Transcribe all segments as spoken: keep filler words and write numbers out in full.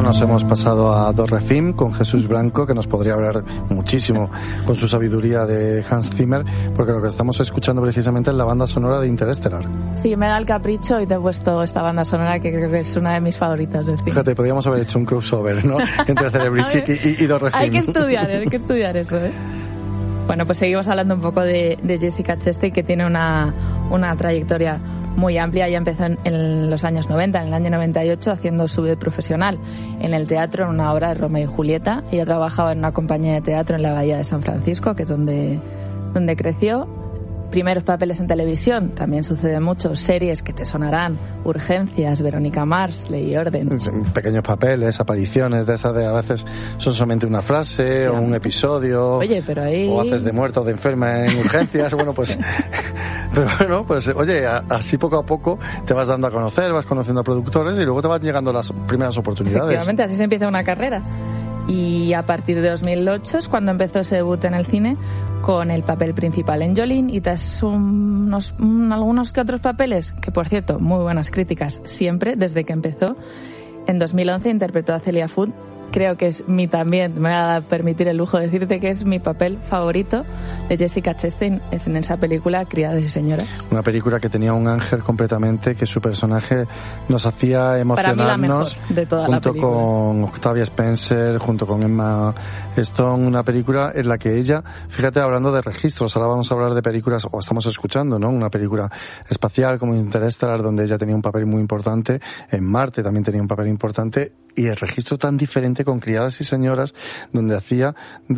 nos hemos pasado a Dorre-Film con Jesús Blanco, que nos podría hablar muchísimo con su sabiduría de Hans Zimmer, porque lo que estamos escuchando precisamente es la banda sonora de Interestelar. Sí, me da el capricho y te he puesto esta banda sonora que creo que es una de mis favoritas del cine. Fíjate, podríamos haber hecho un crossover, ¿no? Entre Celebrity y, y Dorre-Film. Hay que estudiar, hay que estudiar eso, ¿eh? Bueno, pues seguimos hablando un poco de, de Jessica Chastain, que tiene una, una trayectoria muy amplia. Ya empezó en, en los años noventa, en el año noventa y ocho, haciendo su debut profesional en el teatro, en una obra de Romeo y Julieta. Ella trabajaba en una compañía de teatro en la Bahía de San Francisco, que es donde, donde creció. Primeros papeles en televisión, también sucede mucho. Series que te sonarán: Urgencias, Verónica Mars, Ley y Orden. Pequeños papeles, apariciones de esas de a veces son solamente una frase, sí, o un episodio. Oye, pero ahí... O haces de muerta o de enferma en Urgencias. Bueno, pues... Pero bueno, pues oye, así poco a poco te vas dando a conocer, vas conociendo a productores y luego te van llegando las primeras oportunidades. Efectivamente, así se empieza una carrera. Y a partir de dos mil ocho es cuando empezó ese debut en el cine, con el papel principal en Jolene, y tras unos, un, algunos que otros papeles, que por cierto, muy buenas críticas siempre, desde que empezó. En dos mil once interpretó a Celia Food. Creo que es mi también, me voy a permitir el lujo de decirte que es mi papel favorito de Jessica Chastain, es en esa película Criadas y Señoras. Una película que tenía un ángel completamente, que su personaje nos hacía emocionarnos. Para mí la mejor de toda la película. Junto con Octavia Spencer, junto con Emma Stone, una película en la que ella, fíjate, hablando de registros, ahora vamos a hablar de películas, o estamos escuchando, ¿no? Una película espacial como Interestelar, donde ella tenía un papel muy importante, en Marte también tenía un papel importante, y el registro tan diferente con Criadas y Señoras, donde hacía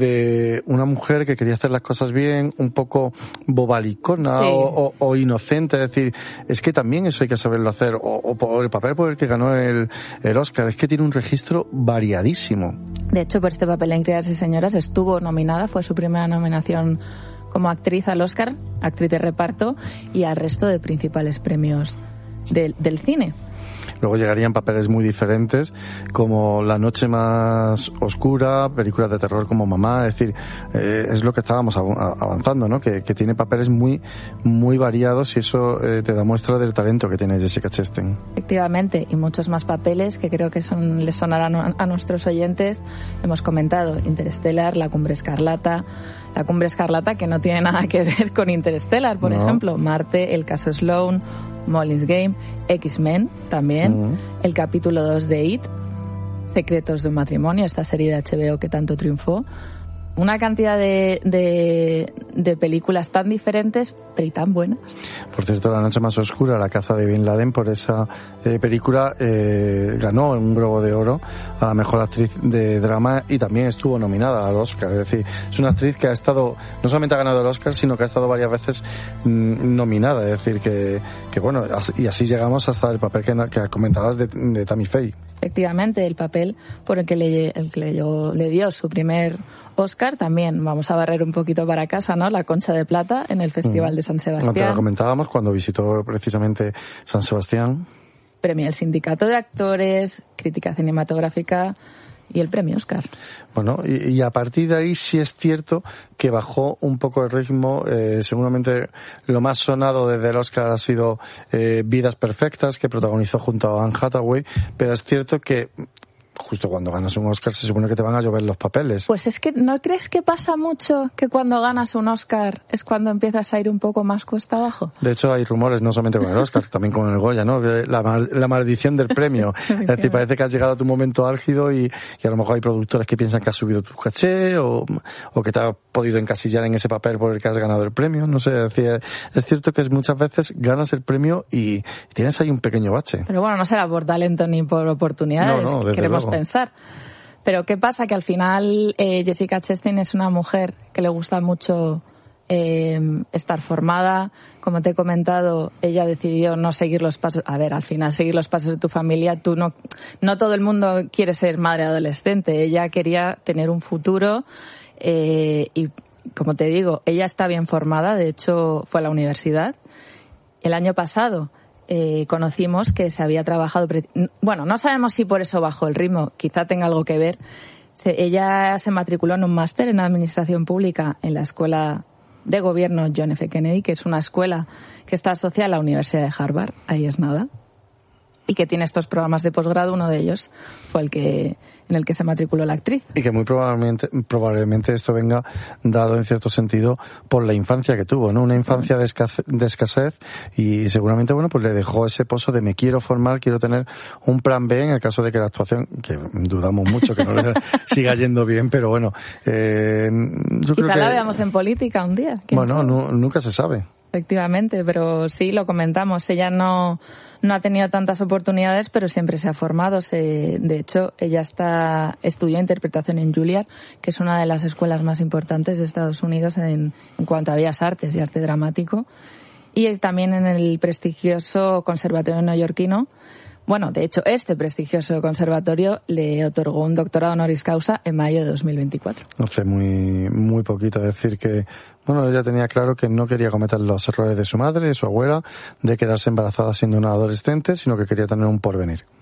de una mujer que quería hacer las cosas bien, un poco bobalicona, sí, o, o, o inocente, es decir, es que también eso hay que saberlo hacer, o, o por el papel por el que ganó el, el Oscar, es que tiene un registro variadísimo. De hecho, por este papel en Criadas y Señoras estuvo nominada, fue su primera nominación como actriz al Oscar, actriz de reparto, y al resto de principales premios del, del cine. Luego llegarían papeles muy diferentes, como La noche más oscura, películas de terror como Mamá, es decir, eh, es lo que estábamos avanzando, ¿no? Que, que tiene papeles muy muy variados, y eso eh, te da muestra del talento que tiene Jessica Chastain. Efectivamente, y muchos más papeles que creo que son les sonarán a nuestros oyentes. Hemos comentado Interstellar, La cumbre escarlata, La cumbre escarlata que no tiene nada que ver con Interstellar, por no. ejemplo, Marte, El caso Sloan, Molly's Game, X-Men también, uh-huh. el capítulo dos de It, Secretos de un matrimonio, esta serie de H B O que tanto triunfó. Una cantidad de, de, de películas tan diferentes, pero y tan buenas. Por cierto, La noche más oscura, La caza de Bin Laden, por esa eh, película eh, ganó un Globo de Oro a la mejor actriz de drama, y también estuvo nominada al Oscar. Es decir, es una actriz que ha estado, no solamente ha ganado el Oscar, sino que ha estado varias veces mm, nominada. Es decir, que, que bueno, y así llegamos hasta el papel que, que comentabas de, de Tammy Faye. Efectivamente, el papel por el que le, el que le, le dio su primer Oscar. También vamos a barrer un poquito para casa, ¿no? La Concha de Plata en el Festival mm. de San Sebastián. Lo que lo comentábamos cuando visitó precisamente San Sebastián. Premio al Sindicato de Actores, Crítica Cinematográfica y el premio Oscar. Bueno, y, y a partir de ahí sí es cierto que bajó un poco el ritmo. Eh, seguramente lo más sonado desde el Oscar ha sido eh, Vidas Perfectas, que protagonizó junto a Anne Hathaway, pero es cierto que justo cuando ganas un Oscar se supone que te van a llover los papeles. Pues es que ¿no crees que pasa mucho que cuando ganas un Oscar es cuando empiezas a ir un poco más cuesta abajo? De hecho hay rumores, no solamente con el Oscar, también con el Goya, ¿no? La, la maldición del premio. Sí, es decir, parece que has llegado a tu momento álgido y, y a lo mejor hay productores que piensan que has subido tu caché o, o que te has podido encasillar en ese papel por el que has ganado el premio. No sé, es decir, es cierto que muchas veces ganas el premio y tienes ahí un pequeño bache. Pero bueno, no será por talento ni por oportunidades. No, no, queremos luego pensar. Pero ¿qué pasa? Que al final eh, Jessica Chastain es una mujer que le gusta mucho eh, estar formada. Como te he comentado, ella decidió no seguir los pasos. A ver, al final seguir los pasos de tu familia. Tú no, no todo el mundo quiere ser madre adolescente. Ella quería tener un futuro eh, y, como te digo, ella está bien formada. De hecho, fue a la universidad. El año pasado Eh, conocimos que se había trabajado, bueno, no sabemos si por eso bajó el ritmo, quizá tenga algo que ver. Se, ella se matriculó en un máster en Administración Pública en la Escuela de Gobierno John F. Kennedy, que es una escuela que está asociada a la Universidad de Harvard. Ahí es nada. y que tiene estos programas de posgrado. Uno de ellos fue el que en el que se matriculó la actriz. Y que muy probablemente probablemente esto venga dado en cierto sentido por la infancia que tuvo, ¿no? Una infancia de escasez, de escasez y seguramente, bueno, pues le dejó ese pozo de me quiero formar, quiero tener un plan B en el caso de que la actuación, que dudamos mucho que no le siga yendo bien, pero bueno, eh, yo Quizá creo que... la veamos en política un día. Bueno, no, nunca se sabe. Efectivamente, pero sí, lo comentamos. Ella no, no ha tenido tantas oportunidades, pero siempre se ha formado. Se, de hecho, ella está estudió interpretación en Juilliard, que es una de las escuelas más importantes de Estados Unidos en, en cuanto a bellas artes y arte dramático. Y también en el prestigioso Conservatorio neoyorquino. Bueno, de hecho, este prestigioso conservatorio le otorgó un doctorado honoris causa en mayo de dos mil veinticuatro. Hace muy, muy poquito. Decir que, bueno, ella tenía claro que no quería cometer los errores de su madre, de su abuela, de quedarse embarazada siendo una adolescente, sino que quería tener un porvenir.